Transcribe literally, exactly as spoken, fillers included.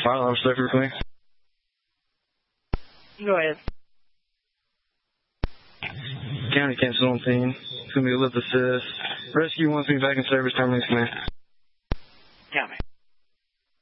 fire alarm suffered with me. Go ahead. County cancel on scene. It's going to be a lift assist. Rescue wants me back in service. Terminate command.